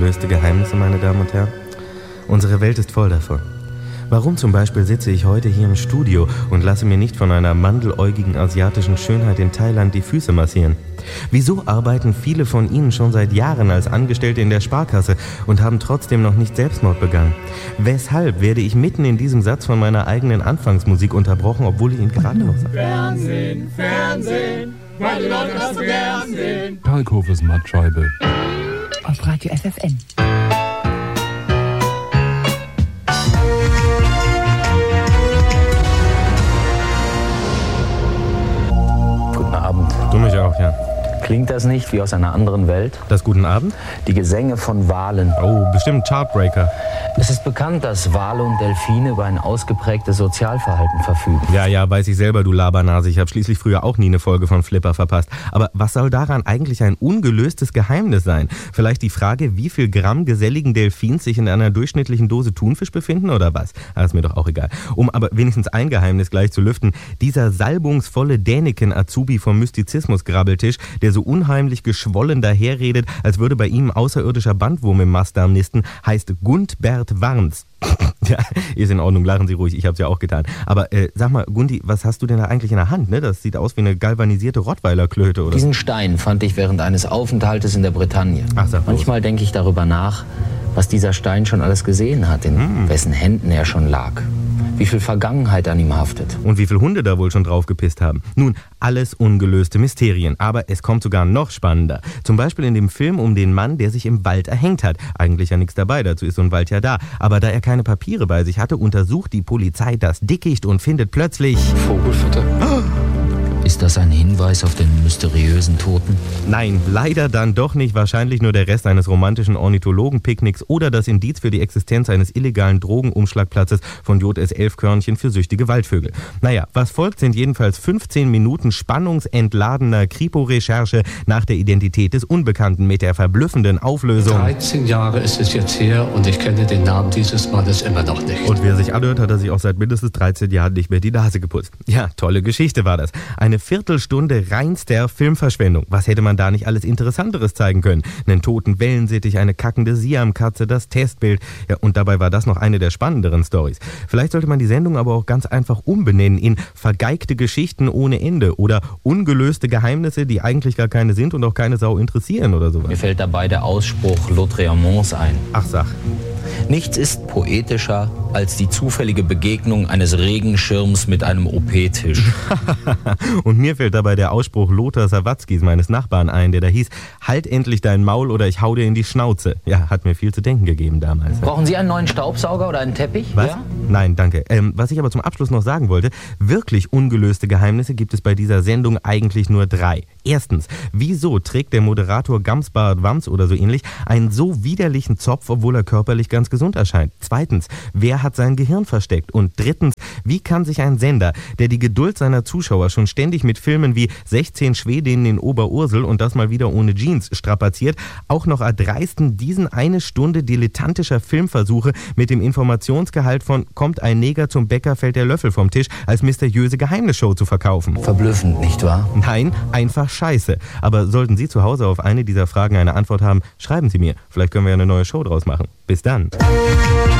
ungelöste Geheimnisse, meine Damen und Herren. Unsere Welt ist voll davon. Warum zum Beispiel sitze ich heute hier im Studio und lasse mir nicht von einer mandeläugigen asiatischen Schönheit in Thailand die Füße massieren? Wieso arbeiten viele von Ihnen schon seit Jahren als Angestellte in der Sparkasse und haben trotzdem noch nicht Selbstmord begangen? Weshalb werde ich mitten in diesem Satz von meiner eigenen Anfangsmusik unterbrochen, obwohl ich ihn gerade noch sage? Fernsehen, Fernsehen, weil die Leute das so gern sehen. Kalkhofes Mattscheibe. Auf Radio FFN. Guten Abend. Du mich auch, ja. Klingt das nicht wie aus einer anderen Welt? Das Guten Abend? Die Gesänge von Walen. Oh, bestimmt Chartbreaker. Es ist bekannt, dass Wale und Delfine über ein ausgeprägtes Sozialverhalten verfügen. Ja, weiß ich selber, du Labernase. Ich habe schließlich früher auch nie eine Folge von Flipper verpasst. Aber was soll daran eigentlich ein ungelöstes Geheimnis sein? Vielleicht die Frage, wie viel Gramm geselligen Delfins sich in einer durchschnittlichen Dose Thunfisch befinden oder was? Das ist mir doch auch egal. Um aber wenigstens ein Geheimnis gleich zu lüften. Dieser salbungsvolle Däniken-Azubi vom Mystizismus-Grabbeltisch, der so unheimlich geschwollen daherredet, als würde bei ihm außerirdischer Bandwurm im Mastdarm nisten, heißt Gundbert Warns. Ja, ist in Ordnung, lachen Sie ruhig, ich hab's ja auch getan. Aber sag mal, Gundi, was hast du denn da eigentlich in der Hand? Ne? Das sieht aus wie eine galvanisierte Rottweiler-Klöte, oder? Diesen Stein fand ich während eines Aufenthaltes in der Bretagne. Ach, sag bloß. Manchmal denke ich darüber nach, was dieser Stein schon alles gesehen hat, in wessen Händen er schon lag. Wie viel Vergangenheit an ihm haftet. Und wie viele Hunde da wohl schon drauf gepisst haben. Nun, alles ungelöste Mysterien. Aber es kommt sogar noch spannender. Zum Beispiel in dem Film um den Mann, der sich im Wald erhängt hat. Eigentlich ja nichts dabei, dazu ist so ein Wald ja da. Aber da er keine Papiere bei sich hatte, untersucht die Polizei das Dickicht und findet plötzlich... Vogelfutter. Ist das ein Hinweis auf den mysteriösen Toten? Nein, leider dann doch nicht. Wahrscheinlich nur der Rest eines romantischen Ornithologen-Picknicks oder das Indiz für die Existenz eines illegalen Drogenumschlagplatzes von JS-11-Körnchen für süchtige Waldvögel. Naja, was folgt, sind jedenfalls 15 Minuten spannungsentladener Kripo-Recherche nach der Identität des Unbekannten mit der verblüffenden Auflösung. 13 Jahre ist es jetzt her und ich kenne den Namen dieses Mannes immer noch nicht. Und wer sich anhört, hat er sich auch seit mindestens 13 Jahren nicht mehr die Nase geputzt. Ja, tolle Geschichte war das. Eine Viertelstunde reinster Filmverschwendung. Was hätte man da nicht alles Interessanteres zeigen können? Einen toten Wellensittich, eine kackende Siamkatze, das Testbild. Ja, und dabei war das noch eine der spannenderen Storys. Vielleicht sollte man die Sendung aber auch ganz einfach umbenennen in vergeigte Geschichten ohne Ende oder ungelöste Geheimnisse, die eigentlich gar keine sind und auch keine Sau interessieren oder sowas. Mir fällt dabei der Ausspruch Lautréamonts ein. Ach, sag. Nichts ist poetischer als die zufällige Begegnung eines Regenschirms mit einem OP-Tisch. Und mir fällt dabei der Ausspruch Lothar Sawatzkis, meines Nachbarn, ein, der da hieß, halt endlich dein Maul oder ich hau dir in die Schnauze. Ja, hat mir viel zu denken gegeben damals. Brauchen Sie einen neuen Staubsauger oder einen Teppich? Was? Ja? Nein, danke. Was ich aber zum Abschluss noch sagen wollte, wirklich ungelöste Geheimnisse gibt es bei dieser Sendung eigentlich nur 3. Erstens, wieso trägt der Moderator Gamsbart Wams oder so ähnlich einen so widerlichen Zopf, obwohl er körperlich ganz gesund erscheint? Zweitens, wer hat sein Gehirn versteckt? Und drittens, wie kann sich ein Sender, der die Geduld seiner Zuschauer schon ständig mit Filmen wie 16 Schwedinnen in Oberursel und das mal wieder ohne Jeans strapaziert, auch noch erdreisten, diesen eine Stunde dilettantischer Filmversuche mit dem Informationsgehalt von kommt ein Neger zum Bäcker, fällt der Löffel vom Tisch als mysteriöse Geheimnisshow zu verkaufen? Verblüffend, nicht wahr? Nein, einfach scheiße. Aber sollten Sie zu Hause auf eine dieser Fragen eine Antwort haben, schreiben Sie mir. Vielleicht können wir ja eine neue Show draus machen. Bis dann.